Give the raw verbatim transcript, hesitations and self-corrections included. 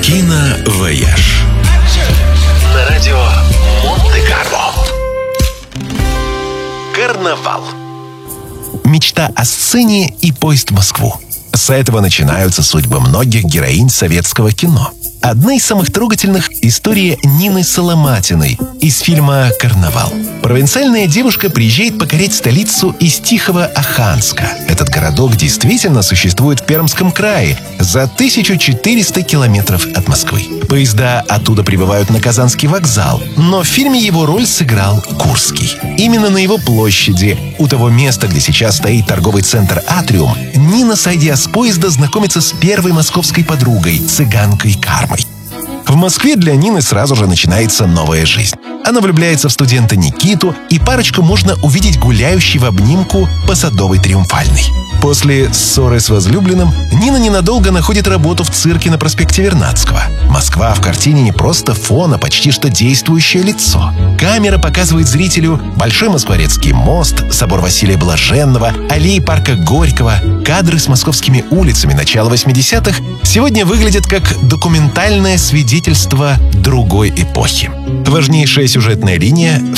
Киновояж на радио Монте-Карло. Карнавал. Мечта о сцене и поезд в Москву. С этого начинаются судьбы многих героинь советского кино. Одна из самых трогательных – история Нины Соломатиной из фильма «Карнавал». Провинциальная девушка приезжает покорять столицу из тихого Оханска. Этот городок действительно существует в Пермском крае, за тысячу четыреста километров от Москвы. Поезда оттуда прибывают на Казанский вокзал, но в фильме его роль сыграл Курский. Именно на его площади, у того места, где сейчас стоит торговый центр «Атриум», Нина, сойдя с поезда, знакомится с первой московской подругой, цыганкой Кармой. В Москве для Нины сразу же начинается новая жизнь. Она влюбляется в студента Никиту, и парочку можно увидеть гуляющей в обнимку по Садовой Триумфальной. После ссоры с возлюбленным Нина ненадолго находит работу в цирке на проспекте Вернадского. Москва в картине не просто фон, а почти что действующее лицо. Камера показывает зрителю Большой Москворецкий мост, собор Василия Блаженного, аллеи парка Горького. Кадры с московскими улицами начала восьмидесятых сегодня выглядят как документальное свидетельство другой эпохи. Важнейшая сюжетная линия